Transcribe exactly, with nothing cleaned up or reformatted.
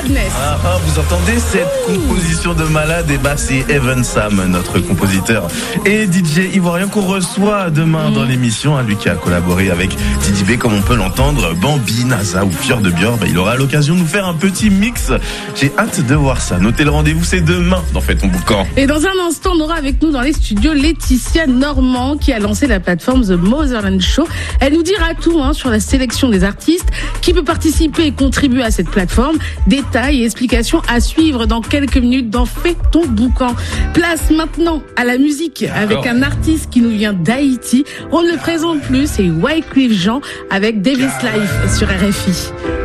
Madness. Ah, ah, vous entendez cette composition de malade? Et bah, c'est Evan Sam, notre compositeur et D J ivoirien qu'on reçoit demain mmh. dans l'émission. Hein, lui qui a collaboré avec Didi B, comme on peut l'entendre, Bambi, NASA ou Fjord de Björn. Bah, il aura l'occasion de nous faire un petit mix. J'ai hâte de voir ça. Notez le rendez-vous, c'est demain dans Fais ton boucan. Et dans un instant, on aura avec nous dans les studios Laetitia Normand qui a lancé la plateforme The Motherland Show. Elle nous dira tout hein, sur la sélection des artistes, qui peut participer et contribuer à cette plateforme. Détails et explications à suivre dans quelques minutes dans Fais ton boucan. Place maintenant à la musique avec un artiste qui nous vient d'Haïti. On ne le présente plus, c'est Wyclef Jean avec Davis Life sur R F I.